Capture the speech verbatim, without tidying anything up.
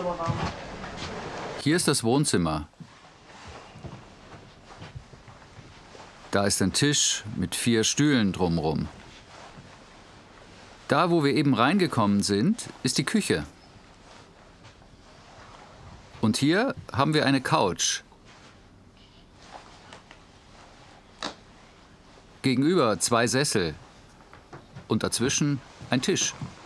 Hier ist das Wohnzimmer. Da ist ein Tisch mit vier Stühlen drumherum. Da, wo wir eben reingekommen sind, ist die Küche. Und hier haben wir eine Couch. Gegenüber zwei Sessel und dazwischen ein Tisch.